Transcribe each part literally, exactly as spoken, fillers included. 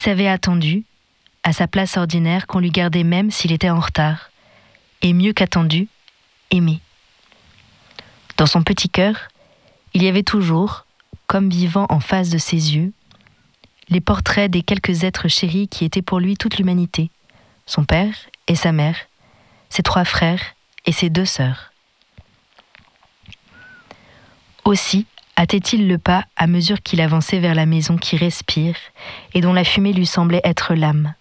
S'avait attendu, à sa place ordinaire, qu'on lui gardait même s'il était en retard, et mieux qu'attendu, aimé. Dans son petit cœur, il y avait toujours, comme vivant en face de ses yeux, les portraits des quelques êtres chéris qui étaient pour lui toute l'humanité, son père et sa mère, ses trois frères et ses deux sœurs. Aussi hâtait-il le pas à mesure qu'il avançait vers la maison qui respire et dont la fumée lui semblait être l'âme.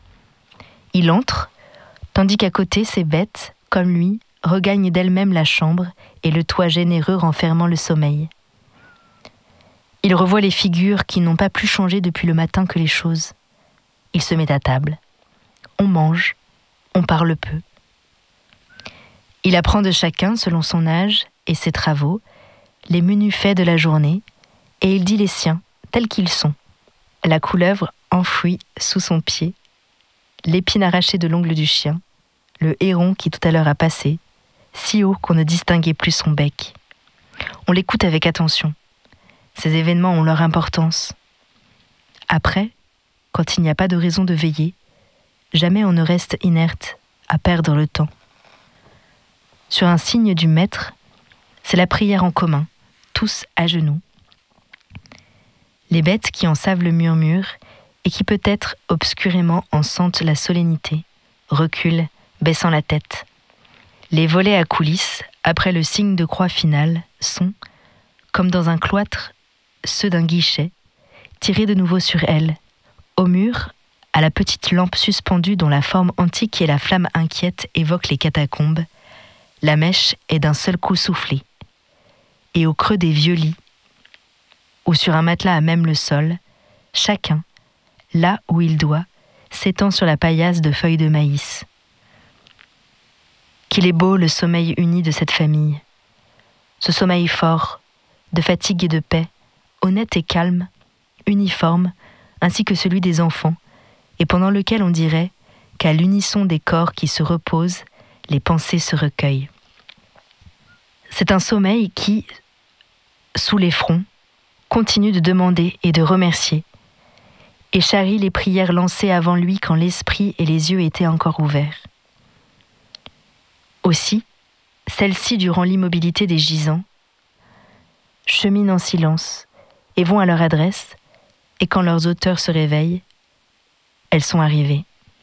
Il entre, tandis qu'à côté ses bêtes, comme lui, regagnent d'elles-mêmes la chambre et le toit généreux renfermant le sommeil. Il revoit les figures qui n'ont pas plus changé depuis le matin que les choses. Il se met à table. On mange, on parle peu. Il apprend de chacun, selon son âge et ses travaux, les menus faits de la journée, et il dit les siens, tels qu'ils sont. La couleuvre enfouie sous son pied, l'épine arrachée de l'ongle du chien, le héron qui tout à l'heure a passé, si haut qu'on ne distinguait plus son bec. On l'écoute avec attention. Ces événements ont leur importance. Après, quand il n'y a pas de raison de veiller, jamais on ne reste inerte, à perdre le temps. Sur un signe du maître, c'est la prière en commun, tous à genoux. Les bêtes qui en savent le murmure et qui peut-être obscurément en sentent la solennité, reculent, baissant la tête. Les volets à coulisses, après le signe de croix final, sont, comme dans un cloître, ceux d'un guichet, tirés de nouveau sur elle, au mur, à la petite lampe suspendue dont la forme antique et la flamme inquiète évoquent les catacombes, la mèche est d'un seul coup soufflée. Et au creux des vieux lits, ou sur un matelas à même le sol, chacun, là où il doit, s'étend sur la paillasse de feuilles de maïs. Qu'il est beau le sommeil uni de cette famille. Ce sommeil fort, de fatigue et de paix, honnête et calme, uniforme, ainsi que celui des enfants, et pendant lequel on dirait qu'à l'unisson des corps qui se reposent, les pensées se recueillent. C'est un sommeil qui, sous les fronts, continue de demander et de remercier, et charrie les prières lancées avant lui quand l'esprit et les yeux étaient encore ouverts. Aussi, celles-ci, durant l'immobilité des gisants, cheminent en silence et vont à leur adresse, et quand leurs auteurs se réveillent, elles sont arrivées.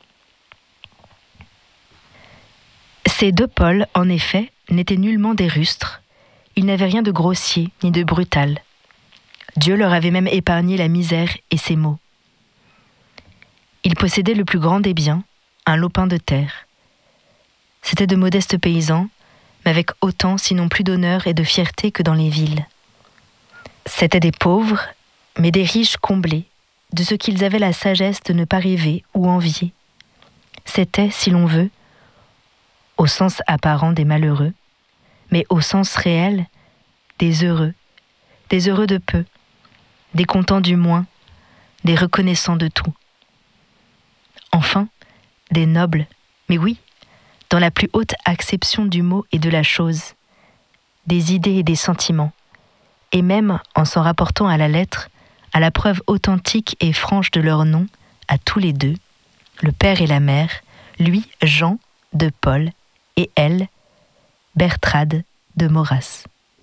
Ces deux pôles, en effet, n'étaient nullement des rustres. Ils n'avaient rien de grossier ni de brutal. Dieu leur avait même épargné la misère et ses maux. Ils possédaient le plus grand des biens, un lopin de terre. C'étaient de modestes paysans, mais avec autant, sinon plus d'honneur et de fierté que dans les villes. C'étaient des pauvres, mais des riches comblés, de ce qu'ils avaient la sagesse de ne pas rêver ou envier. C'étaient, si l'on veut, au sens apparent des malheureux, mais au sens réel des heureux, des heureux de peu, des contents du moins, des reconnaissants de tout. Enfin, des nobles, mais oui, dans la plus haute acception du mot et de la chose, des idées et des sentiments, et même en s'en rapportant à la lettre, à la preuve authentique et franche de leur nom, à tous les deux, le père et la mère, lui, Jean de Paul, et elle, Bertrade de Maurras.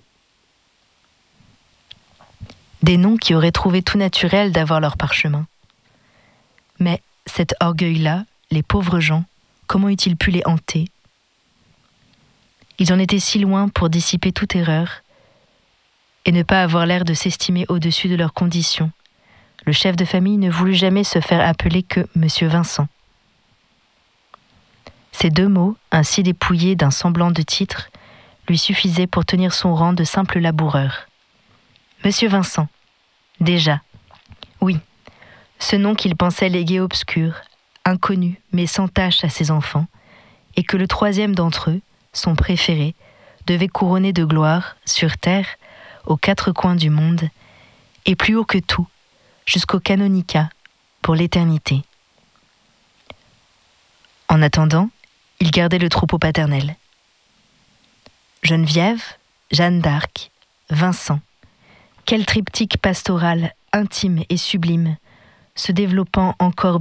Des noms qui auraient trouvé tout naturel d'avoir leur parchemin. Mais cet orgueil-là, les pauvres gens, comment eût-il pu les hanter ? Ils en étaient si loin pour dissiper toute erreur et ne pas avoir l'air de s'estimer au-dessus de leurs conditions. Le chef de famille ne voulut jamais se faire appeler que Monsieur Vincent. Ces deux mots, ainsi dépouillés d'un semblant de titre, lui suffisaient pour tenir son rang de simple laboureur. Monsieur Vincent, déjà. Oui, ce nom qu'il pensait légué obscur, inconnu mais sans tache à ses enfants, et que le troisième d'entre eux, son préféré, devait couronner de gloire, sur terre, aux quatre coins du monde, et plus haut que tout, jusqu'au canonicat, pour l'éternité. En attendant, il gardait le troupeau paternel. Geneviève, Jeanne d'Arc, Vincent, quel triptyque pastoral intime et sublime, se développant encore